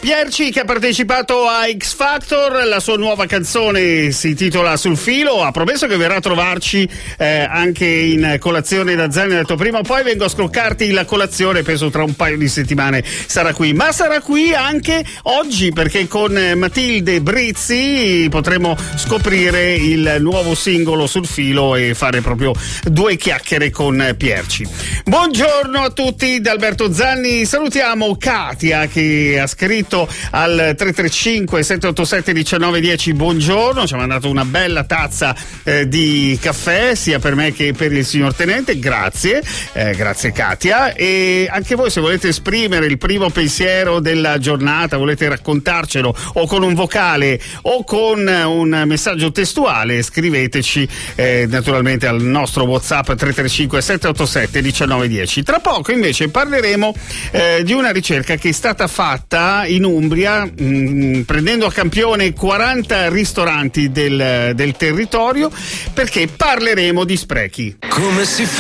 Pierci, che ha partecipato a X Factor, la sua nuova canzone si intitola Sul filo, ha promesso che verrà a trovarci anche in colazione da Zanni, ha detto prima o poi vengo a scroccarti la colazione, penso tra un paio di settimane sarà qui, ma sarà qui anche oggi perché con Matilde Brizzi potremo scoprire il nuovo singolo Sul filo e fare proprio due chiacchiere con Pierci. Buongiorno a tutti da Alberto Zanni, salutiamo Katia che ha scritto al 335 787 1910 buongiorno, ci ha mandato una bella tazza di caffè sia per me che per il signor Tenente, grazie Katia. E anche voi, se volete esprimere il primo pensiero della giornata, volete raccontarcelo o con un vocale o con un messaggio testuale, scriveteci naturalmente al nostro WhatsApp 335 787 1910. Tra poco invece parleremo di una ricerca che è stata fatta in Umbria, prendendo a campione 40 ristoranti del territorio, perché parleremo di sprechi. Come si fa